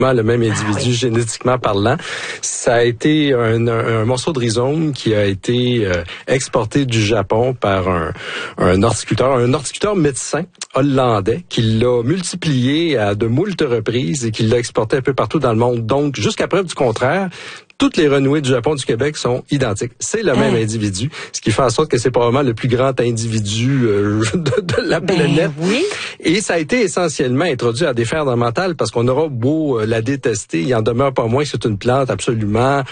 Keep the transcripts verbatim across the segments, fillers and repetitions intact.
le même individu ah, oui. génétiquement parlant. Ça a été un, un, un morceau de rhizome qui a été euh, exporté du Japon par un, un horticulteur, un horticulteur médecin hollandais qui l'a multiplié à de moultes reprises et qui l'a exporté un peu partout dans le monde. Donc, jusqu'à preuve du contraire, toutes les renouées du Japon et du Québec sont identiques. C'est le même hein? individu, ce qui fait en sorte que c'est probablement le plus grand individu euh, de, de la ben, planète. Oui. Et ça a été essentiellement introduit à des fins ornementales parce qu'on aura beau euh, la détester, il en demeure pas moins que c'est une plante absolument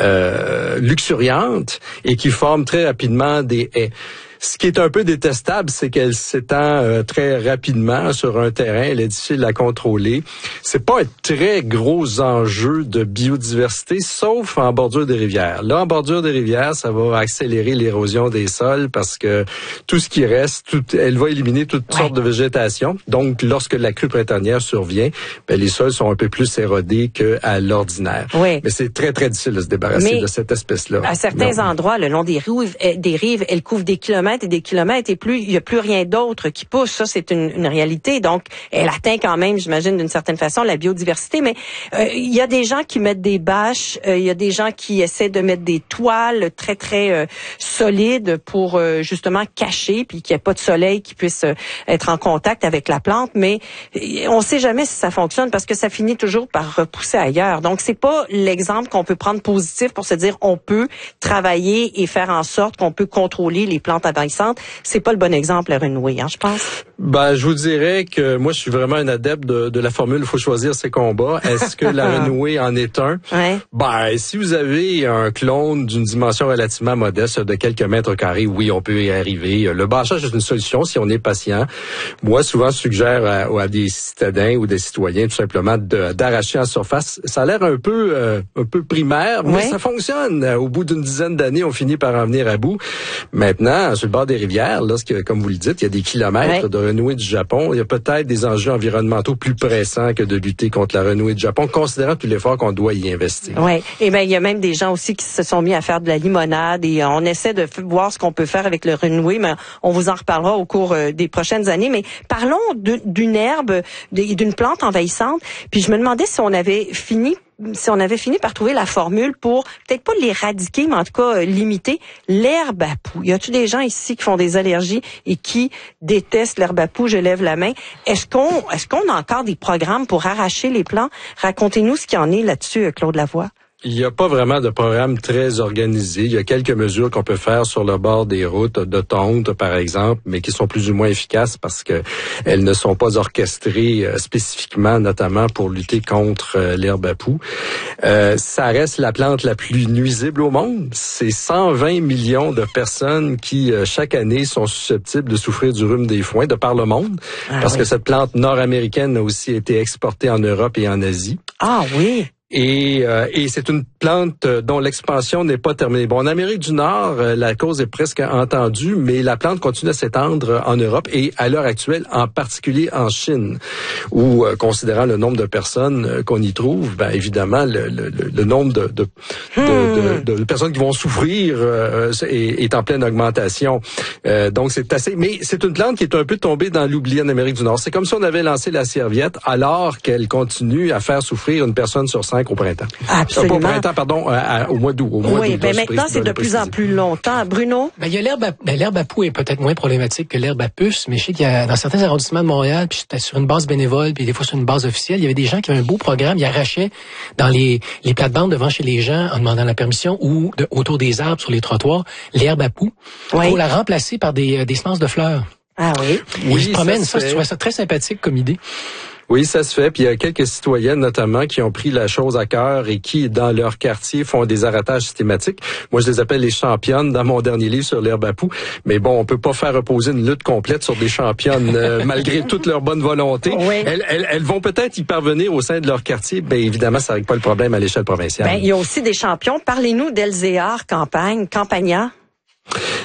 euh, luxuriante et qui forme très rapidement des haies. Ce qui est un peu détestable, c'est qu'elle s'étend euh, très rapidement sur un terrain. Elle est difficile à contrôler. C'est pas un très gros enjeu de biodiversité, sauf en bordure des rivières. Là, en bordure des rivières, ça va accélérer l'érosion des sols parce que tout ce qui reste, tout, elle va éliminer toutes ouais. sortes de végétation. Donc, lorsque la crue printanière survient, ben, les sols sont un peu plus érodés qu'à l'ordinaire. Oui. Mais c'est très, très difficile de se débarrasser Mais de cette espèce-là. À certains non. endroits, le long des rives, des rives, elle couvre des kilomètres et des kilomètres et plus il y a plus rien d'autre qui pousse. Ça, c'est une, une réalité. Donc, elle atteint quand même, j'imagine, d'une certaine façon, la biodiversité. Mais euh, il y a des gens qui mettent des bâches, euh, il y a des gens qui essaient de mettre des toiles très, très euh, solides pour euh, justement cacher, puis qu'il n'y ait pas de soleil qui puisse euh, être en contact avec la plante. Mais on ne sait jamais si ça fonctionne parce que ça finit toujours par repousser ailleurs. Donc, c'est pas l'exemple qu'on peut prendre positif pour se dire on peut travailler et faire en sorte qu'on peut contrôler les plantes envahissantes. C'est pas le bon exemple à renouer, hein, je pense. Ben, je vous dirais que moi, je suis vraiment un adepte de, de la formule « il faut choisir ses combats ». Est-ce que la renouée en est un? Ouais. Ben, si vous avez un clone d'une dimension relativement modeste de quelques mètres carrés, oui, on peut y arriver. Le bâchage est une solution si on est patient. Moi, souvent, je suggère à, à des citadins ou des citoyens tout simplement de, d'arracher en surface. Ça a l'air un peu euh, un peu primaire, mais ouais. ça fonctionne. Au bout d'une dizaine d'années, on finit par en venir à bout. Maintenant, sur le bord des rivières, lorsque, comme vous le dites, il y a des kilomètres ouais. de renouée du Japon, il y a peut-être des enjeux environnementaux plus pressants que de lutter contre la renouée du Japon, considérant tout l'effort qu'on doit y investir. Oui, et bien il y a même des gens aussi qui se sont mis à faire de la limonade et on essaie de f- voir ce qu'on peut faire avec le renoué, mais on vous en reparlera au cours euh, des prochaines années. Mais parlons de, d'une herbe, de, d'une plante envahissante, puis je me demandais si on avait fini si on avait fini par trouver la formule pour, peut-être pas l'éradiquer, mais en tout cas euh, limiter l'herbe à poux. Y a-t-il des gens ici qui font des allergies et qui détestent l'herbe à poux? Je lève la main. Est-ce qu'on, est-ce qu'on a encore des programmes pour arracher les plants? Racontez-nous ce qu'il y en est là-dessus, Claude Lavoie. Il n'y a pas vraiment de programme très organisé. Il y a quelques mesures qu'on peut faire sur le bord des routes de tonte, par exemple, mais qui sont plus ou moins efficaces parce que elles ne sont pas orchestrées euh, spécifiquement, notamment pour lutter contre euh, l'herbe à poux. Euh, ça reste la plante la plus nuisible au monde. C'est cent vingt millions de personnes qui, euh, chaque année, sont susceptibles de souffrir du rhume des foins de par le monde, ah, parce oui. que cette plante nord-américaine a aussi été exportée en Europe et en Asie. Ah oui! Et, euh, et c'est une plante dont l'expansion n'est pas terminée. Bon, en Amérique du Nord, la cause est presque entendue, mais la plante continue à s'étendre en Europe et à l'heure actuelle, en particulier en Chine, où, euh, considérant le nombre de personnes euh, qu'on y trouve, ben évidemment, le, le, le nombre de, de, hmm. de, de, de personnes qui vont souffrir euh, est, est en pleine augmentation. Euh, donc, c'est assez... Mais c'est une plante qui est un peu tombée dans l'oubli en Amérique du Nord. C'est comme si on avait lancé la serviette alors qu'elle continue à faire souffrir une personne sur cinq au printemps. Absolument. Euh, pas au printemps, pardon, à, à, au mois d'août. Au mois oui, d'août, ben maintenant, c'est de plus en plus longtemps. Bruno? Ben, il y a l'herbe à, ben, l'herbe à poux est peut-être moins problématique que l'herbe à puce, mais je sais qu'il y a, dans certains arrondissements de Montréal, puis c'était sur une base bénévole, puis des fois sur une base officielle, il y avait des gens qui avaient un beau programme, ils arrachaient dans les, les plates-bandes devant chez les gens en demandant la permission ou de, autour des arbres sur les trottoirs, l'herbe à poux, oui. pour la remplacer par des, des semences de fleurs. Ah oui? Oui, ils se promènent. Ça, je trouvais ça très sympathique comme idée. Oui, ça se fait. Puis il y a quelques citoyennes notamment qui ont pris la chose à cœur et qui, dans leur quartier, font des arratages systématiques. Moi, je les appelle les championnes dans mon dernier livre sur l'herbe à poux. Mais bon, on peut pas faire reposer une lutte complète sur des championnes euh, malgré toute leur bonne volonté. Oui. Elles, elles, elles vont peut-être y parvenir au sein de leur quartier. Bien évidemment, ça règle pas le problème à l'échelle provinciale. Ben, il y a aussi des champions. Parlez-nous d'Elzéar Campagne, Campagna.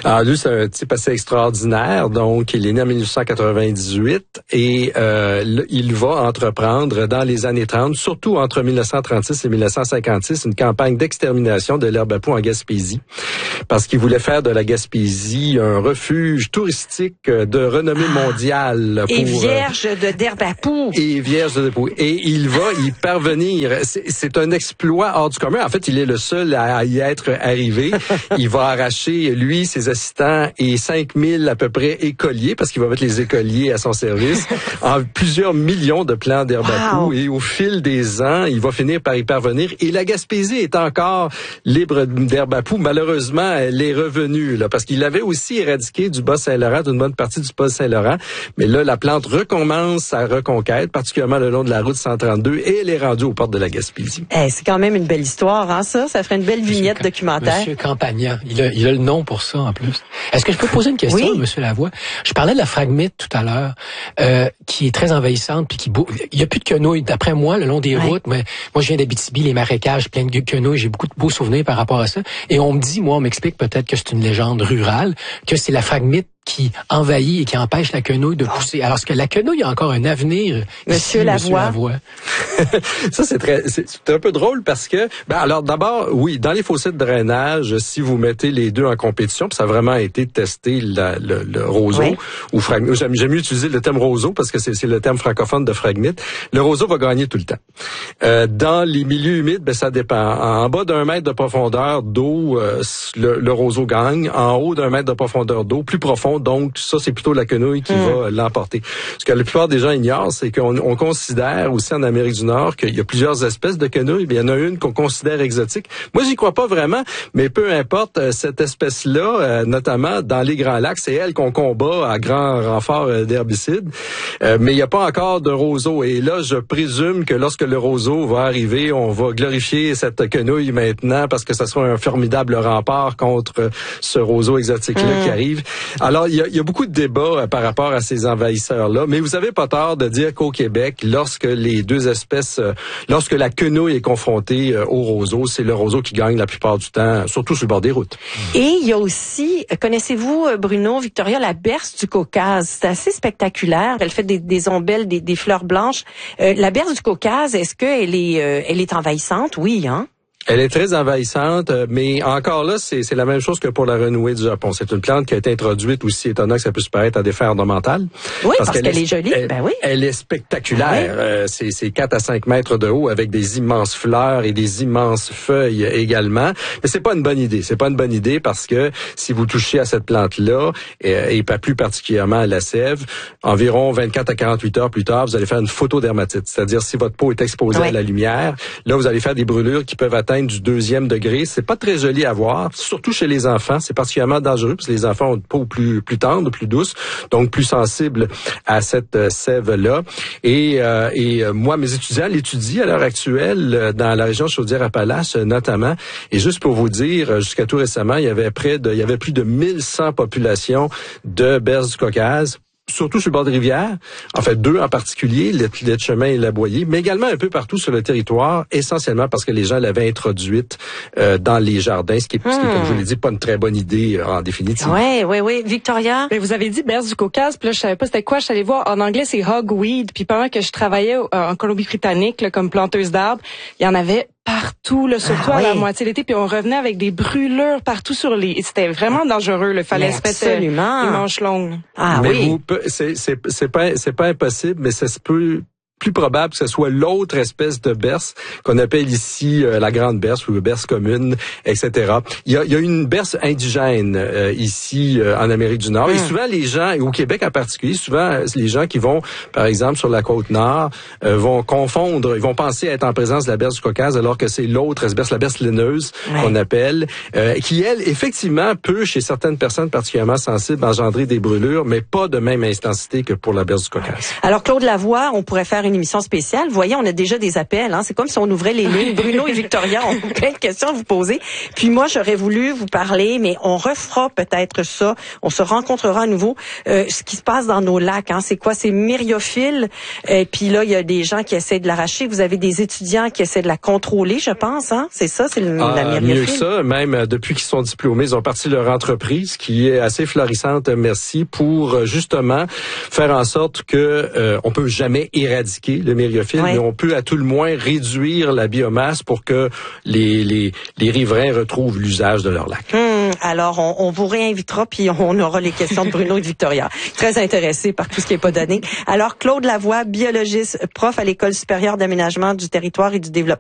Alors lui, c'est un type assez extraordinaire. Donc, il est né en dix-neuf cent quatre-vingt-dix-huit et euh, il va entreprendre dans les années trente, surtout entre dix-neuf cent trente-six et dix-neuf cent cinquante-six, une campagne d'extermination de l'herbe à poux en Gaspésie, parce qu'il voulait faire de la Gaspésie un refuge touristique de renommée mondiale. Et pour, vierge de d'herbe à poux. Et vierge de poux. Et il va y parvenir. C'est, c'est un exploit hors du commun. En fait, il est le seul à y être arrivé. Il va arracher, lui, ses assistants et cinq mille à peu près écoliers, parce qu'il va mettre les écoliers à son service, en plusieurs millions de plants d'herbe wow. à poux. Et au fil des ans, il va finir par y parvenir. Et la Gaspésie est encore libre d'herbe à poux. Malheureusement, elle est revenue, là, parce qu'il avait aussi éradiqué du Bas-Saint-Laurent, d'une bonne partie du Bas-Saint-Laurent. Mais là, la plante recommence sa reconquête, particulièrement le long de la route cent trente-deux, et elle est rendue aux portes de la Gaspésie. Eh, c'est quand même une belle histoire, hein, ça? Ça ferait une belle vignette Monsieur, documentaire. Monsieur Campagna, il a, il a le nom pour ça, en plus. Est-ce que je peux poser une question, oui. Monsieur Lavoie? Je parlais de la phragmite tout à l'heure, euh, qui est très envahissante, puis qui bou... il y a plus de quenouilles, d'après moi, le long des ouais. routes. Mais moi, je viens d'Abitibi, les marécages, plein de quenouilles. J'ai beaucoup de beaux souvenirs par rapport à ça. Et on me dit, moi, on m'explique peut-être que c'est une légende rurale, que c'est la phragmite qui envahit et qui empêche la quenouille de pousser. Alors, est-ce que la quenouille a encore un avenir? Monsieur ici, Lavoie. Monsieur Lavoie? Ça, c'est très, c'est, c'est un peu drôle parce que, ben, alors, d'abord, oui, dans les fossés de drainage, si vous mettez les deux en compétition, puis ça a vraiment été testé, la, le, le roseau, oui. ou fragmite. J'aime, j'aime mieux utiliser le terme roseau parce que c'est, c'est le terme francophone de phragmite. Le roseau va gagner tout le temps. Euh, dans les milieux humides, ben, ça dépend. En bas d'un mètre de profondeur d'eau, euh, le, le roseau gagne. En haut d'un mètre de profondeur d'eau, plus profond, donc ça, c'est plutôt la quenouille qui mmh. va l'emporter. Ce que la plupart des gens ignorent, c'est qu'on on considère aussi en Amérique du Nord qu'il y a plusieurs espèces de quenouilles. Il y en a une qu'on considère exotique. Moi, j'y crois pas vraiment, mais peu importe, cette espèce-là, euh, notamment dans les Grands Lacs, c'est elle qu'on combat à grand renfort euh, d'herbicides. Euh, mais il n'y a pas encore de roseau. Et là, je présume que lorsque le roseau va arriver, on va glorifier cette quenouille maintenant parce que ça sera un formidable rempart contre ce roseau exotique-là mmh. qui arrive. Alors, il y a, il y a beaucoup de débats euh, par rapport à ces envahisseurs-là, mais vous avez pas tort de dire qu'au Québec, lorsque les deux espèces, euh, lorsque la quenouille est confrontée euh, au roseau, c'est le roseau qui gagne la plupart du temps, surtout sur le bord des routes. Et il y a aussi, connaissez-vous, Bruno, Victoria, la berce du Caucase? C'est assez spectaculaire. Elle fait des, des ombelles, des, des fleurs blanches. Euh, la berce du Caucase, est-ce qu'elle est, euh, elle est envahissante? Oui, hein? Elle est très envahissante, mais encore là, c'est, c'est la même chose que pour la renouée du Japon. C'est une plante qui a été introduite aussi, étonnant que ça puisse paraître à des fins ornementales. Oui, parce, parce qu'elle, qu'elle est jolie. Elle, ben oui. Elle est spectaculaire. Ah oui. euh, c'est, c'est quatre à cinq mètres de haut avec des immenses fleurs et des immenses feuilles également. Mais c'est pas une bonne idée. C'est pas une bonne idée parce que si vous touchez à cette plante-là, et, et pas plus particulièrement à la sève, environ vingt-quatre à quarante-huit heures plus tard, vous allez faire une photodermatite. C'est-à-dire si votre peau est exposée oui. à la lumière, là, vous allez faire des brûlures qui peuvent atteindre du deuxième degré. C'est pas très joli à voir, surtout chez les enfants. C'est particulièrement dangereux parce que les enfants ont une peau plus plus tendre, plus douce, donc plus sensible à cette euh, sève-là. Et, euh, et euh, moi, mes étudiants l'étudient à l'heure actuelle euh, dans la région Chaudière-Appalaches euh, notamment. Et juste pour vous dire, jusqu'à tout récemment, il y avait près de, il y avait plus de mille cent populations de berce du Caucase. Surtout sur le bord de rivière, en fait deux en particulier, le filet de chemin et la boyer, mais également un peu partout sur le territoire, essentiellement parce que les gens l'avaient introduite euh, dans les jardins, ce qui est, hmm. ce qui est, comme je vous l'ai dit, pas une très bonne idée euh, en définitive. Oui, oui, oui. Victoria? Mais vous avez dit berce du Caucase, puis là, je savais pas c'était quoi. Je suis allée voir, en anglais, c'est hogweed, puis pendant que je travaillais euh, en Colombie-Britannique, là, comme planteuse d'arbres, il y en avait partout, là, surtout ah, oui. à la moitié de l'été, puis on revenait avec des brûlures partout sur les... C'était vraiment dangereux, il fallait se mettre euh, les manches longues. Ah mais oui. Vous, c'est, c'est, c'est pas, c'est pas impossible, mais ça se peut... plus probable que ce soit l'autre espèce de berce qu'on appelle ici euh, la grande berce ou la berce commune, et cetera. Il y a, il y a une berce indigène euh, ici euh, en Amérique du Nord. Mmh. Et souvent les gens, et au Québec en particulier, souvent les gens qui vont, par exemple, sur la côte nord, euh, vont confondre, ils vont penser être en présence de la berce du Caucase alors que c'est l'autre berce, la berce laineuse ouais. qu'on appelle, euh, qui elle, effectivement, peut, chez certaines personnes particulièrement sensibles, engendrer des brûlures, mais pas de même intensité que pour la berce du Caucase. Alors Claude Lavoie, on pourrait faire une une émission spéciale. Vous voyez, on a déjà des appels. Hein. C'est comme si on ouvrait les lignes. Bruno et Victoria ont plein de questions à vous poser. Puis moi, j'aurais voulu vous parler, mais on refera peut-être ça. On se rencontrera à nouveau. Euh, ce qui se passe dans nos lacs, hein, c'est quoi? C'est myriophile. Et puis là, il y a des gens qui essaient de l'arracher. Vous avez des étudiants qui essaient de la contrôler, je pense. Hein? C'est ça, c'est le, ah, la myriophile. Mieux que ça, même euh, depuis qu'ils sont diplômés, ils ont parti leur entreprise qui est assez florissante, merci, pour euh, justement faire en sorte que euh, on peut jamais éradiquer le myriophile, ouais. mais on peut à tout le moins réduire la biomasse pour que les les, les riverains retrouvent l'usage de leur lac. Hum, alors, on, on vous réinvitera, puis on aura les questions de Bruno et de Victoria. Très intéressés par tout ce qui est pas donné. Alors, Claude Lavoie, biologiste, prof à l'École supérieure d'aménagement du territoire et du développement